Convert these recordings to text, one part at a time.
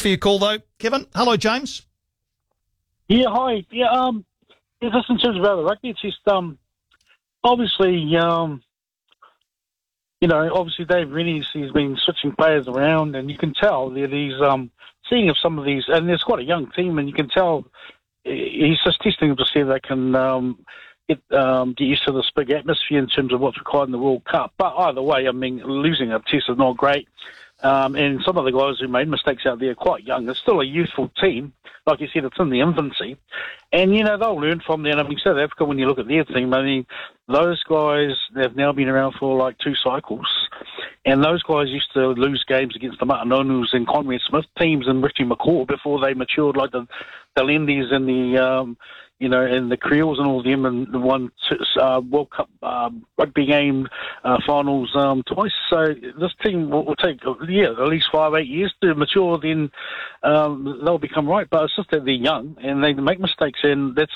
for your call, though, Kevin. Hello, James. Yeah, hi. Yeah, just in terms of the rugby, it's just, obviously, obviously Dave Rennie's, he's been switching players around, and you can tell that he's seeing if some of these, and there's quite a young team, and you can tell he's just testing them to see if they can get used to this big atmosphere in terms of what's required in the World Cup. But either way, I mean, losing a test is not great. And some of the guys who made mistakes out there are quite young. It's still a youthful team. Like you said, it's in the infancy. And, they'll learn from that. I mean, South Africa, when you look at their team, I mean, those guys, they've now been around for like 2 cycles. And those guys used to lose games against the Matanonus and Conrad Smith teams and Richie McCaw before they matured, like the Lendies and the, and the Creoles and all of them, and the one World Cup rugby game finals twice. So this team will take, at least 5-8 years to mature. Then they'll become right. But it's just that they're young and they make mistakes, and that's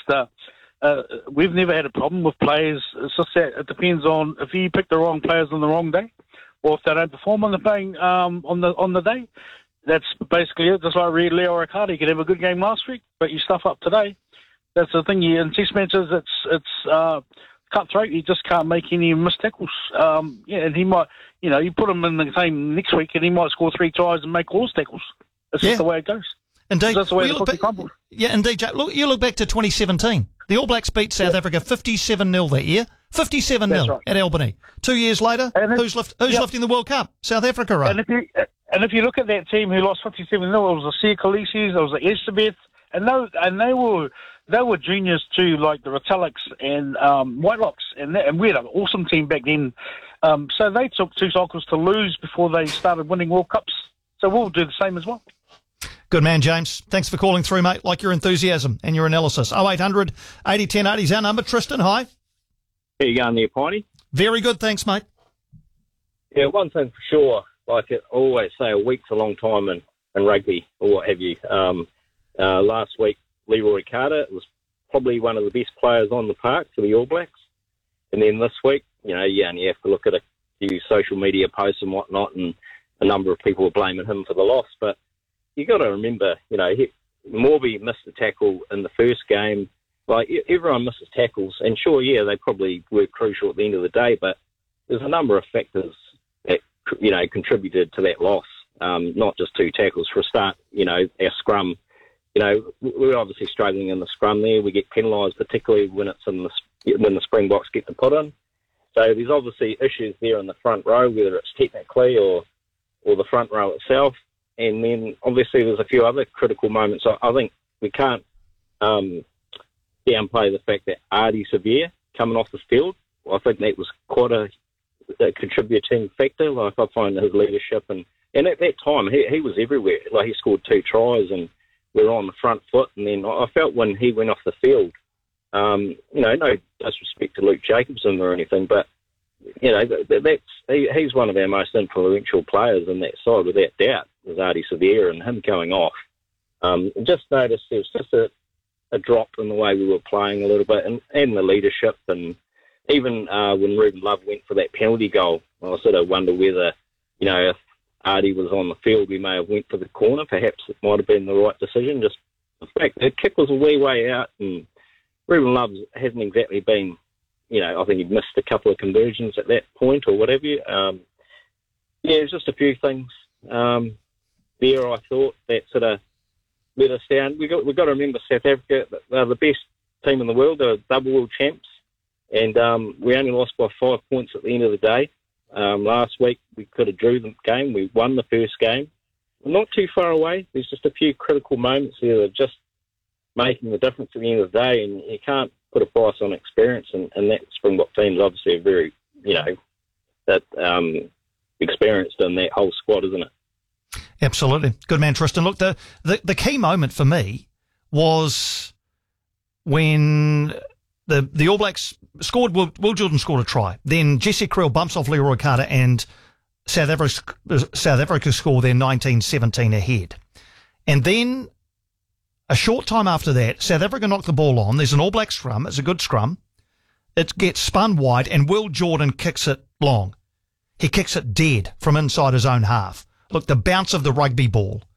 we've never had a problem with players. It's just that it depends on if you pick the wrong players on the wrong day, or if they don't perform on the playing on the day. That's basically it. Just like Leo Ricciardo, you could have a good game last week, but you stuff up today. That's the thing. In test matches, it's cutthroat. You just can't make any missed tackles. And he might, you put him in the game next week, and he might score 3 tries and make all his tackles. It's just the way it goes. Indeed. That's the way the cookie crumbles. Yeah, indeed, Jack. You look back to 2017. The All Blacks beat South Africa 57-0 that year. 57-0 at Albany. 2 years later, who's lifting the World Cup? South Africa, right? And if you look at that team who lost 57-0, it was the Sia Khaleesi's, it was the Esabeth, and they were juniors too, like the Retallicks and Whitelocks, and we had an awesome team back then. So they took 2 cycles to lose before they started winning World Cups. So we'll do the same as well. Good man, James. Thanks for calling through, mate. Like your enthusiasm and your analysis. 0800 80 10 80 is our number. Tristan, hi. How you going there, Piney? Very good, thanks, mate. Yeah, one thing for sure, like I always say, a week's a long time in rugby or what have you. Last week, Leroy Carter was probably one of the best players on the park for the All Blacks. And then this week, you only have to look at a few social media posts and whatnot, and a number of people are blaming him for the loss. But you got to remember, Morby missed a tackle in the first game. Like, everyone misses tackles, and sure, they probably were crucial at the end of the day, but there's a number of factors that, contributed to that loss. Not just 2 tackles. For a start, our scrum, we're obviously struggling in the scrum there. We get penalised, particularly when it's when the Springboks get to put in. So there's obviously issues there in the front row, whether it's technically or the front row itself. And then obviously there's a few other critical moments. I think we can't downplay the fact that Ardie Savea coming off the field, I think that was quite a contributing factor. Like, I find his leadership, and at that time he was everywhere. Like, he scored 2 tries and we were on the front foot. And then I felt when he went off the field, no disrespect to Luke Jacobson or anything, but he's one of our most influential players in that side, without doubt, was Ardie Savea, and him going off. Just noticed there was just a drop in the way we were playing a little bit, and the leadership, and even when Ruben Love went for that penalty goal, I sort of wonder whether, if Ardie was on the field, we may have went for the corner. Perhaps it might have been the right decision. Just the fact the kick was a wee way out, and Ruben Love hasn't exactly been, I think he'd missed a couple of conversions at that point or whatever. It's just a few things there, I thought, that sort of let us down. We've got to remember South Africa, they're the best team in the world. They're double world champs, and we only lost by 5 points at the end of the day. Last week we could have drew the game. We won the first game. We're not too far away. There's just a few critical moments there that are just making the difference at the end of the day, and you can't put a price on experience, and that Springbok team is obviously a very, experienced in that whole squad, isn't it? Absolutely. Good man, Tristan. Look, the key moment for me was when the All Blacks scored, Will Jordan scored a try. Then Jesse Kriel bumps off Leroy Carter, and South Africa score their 19-17 ahead. And then a short time after that, South Africa knocked the ball on. There's an All Black scrum. It's a good scrum. It gets spun wide, and Will Jordan kicks it long. He kicks it dead from inside his own half. Look, the bounce of the rugby ball